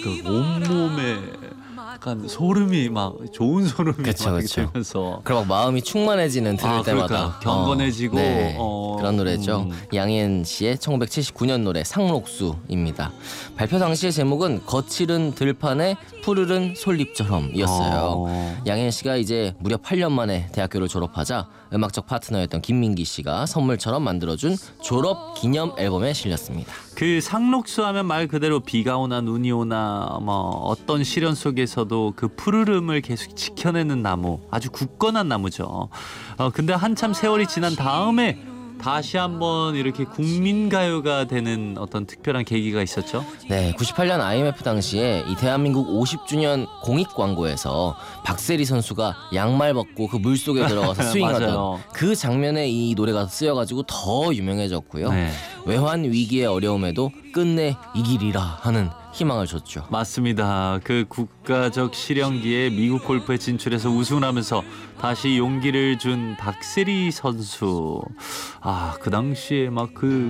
그 온몸에 약간 소름이 막 좋은 소름이 그쵸, 막 그쵸. 들면서 그리고 막 마음이 충만해지는 들을 때마다 그러니까 경건해지고 네, 그런 노래죠. 양희은 씨의 1979년 노래 상록수입니다. 발표 당시의 제목은 거칠은 들판에 푸르른 솔잎처럼이었어요. 양희은 씨가 이제 무려 8년 만에 대학교를 졸업하자 음악적 파트너였던 김민기 씨가 선물처럼 만들어준 졸업 기념 앨범에 실렸습니다. 그 상록수 하면 말 그대로 비가 오나 눈이 오나 뭐 어떤 시련 속에서도 그 푸르름을 계속 지켜내는 나무, 아주 굳건한 나무죠. 근데 한참 세월이 지난 다음에 다시 한번 이렇게 국민가요가 되는 어떤 특별한 계기가 있었죠. 네, 98년 IMF 당시에 이 대한민국 50주년 공익 광고에서 박세리 선수가 양말 벗고 그 물속에 들어가서 스윙하던 맞아요. 그 장면에 이 노래가 쓰여가지고 더 유명해졌고요. 네. 외환 위기의 어려움에도 끝내 이기리라 하는 희망을 줬죠. 맞습니다. 그 국가적 실현기에 미국 골프에 진출해서 우승을 하면서 다시 용기를 준 박세리 선수. 그 당시에 막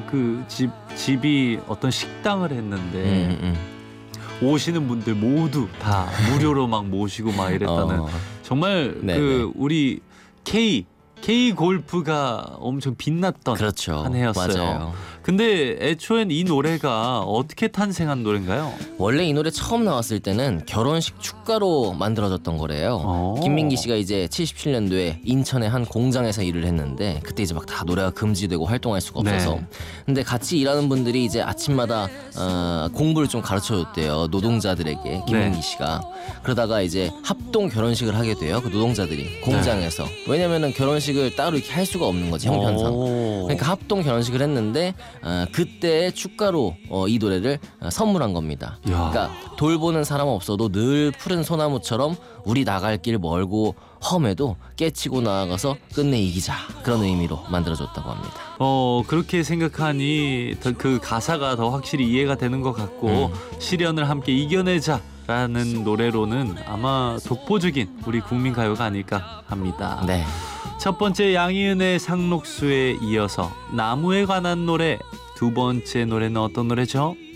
집이 어떤 식당을 했는데 오시는 분들 모두 다 무료로 막 모시고 막 이랬다는 정말 네네. 우리 K 골프가 엄청 빛났던 그렇죠. 한 해였어요. 맞아요. 근데 애초엔 이 노래가 어떻게 탄생한 노래인가요? 원래 이 노래 처음 나왔을 때는 결혼식 축가로 만들어졌던 거래요. 김민기 씨가 이제 77년도에 인천의 한 공장에서 일을 했는데 그때 이제 막 다 노래가 금지되고 활동할 수가 없어서 네. 근데 같이 일하는 분들이 이제 아침마다 공부를 좀 가르쳐줬대요. 노동자들에게 김민기 씨가. 그러다가 이제 합동 결혼식을 하게 돼요. 그 노동자들이 공장에서. 왜냐면은 결혼식을 따로 이렇게 할 수가 없는 거지 형편상. 그러니까 합동 결혼식을 했는데 그때 축가로 이 노래를 선물한 겁니다. 야. 그러니까 돌보는 사람 없어도 늘 푸른 소나무처럼 우리 나갈 길 멀고 험해도 깨치고 나아가서 끝내 이기자 그런 의미로 만들어졌다고 합니다. 그렇게 생각하니 그 가사가 더 확실히 이해가 되는 것 같고 시련을 함께 이겨내자라는 노래로는 아마 독보적인 우리 국민 가요가 아닐까 합니다. 네. 첫 번째 양희은의 상록수에 이어서 나무에 관한 노래, 두 번째 노래는 어떤 노래죠?